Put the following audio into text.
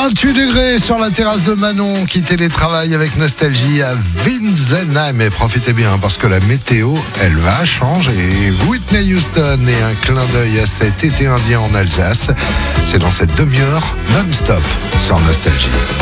28 degrés sur la terrasse de Manon qui télétravaille avec nostalgie à Winsenheim. Et profitez bien parce que la météo, elle va changer. Whitney Houston et un clin d'œil à cet été indien en Alsace. C'est dans cette demi-heure non-stop sur Nostalgie.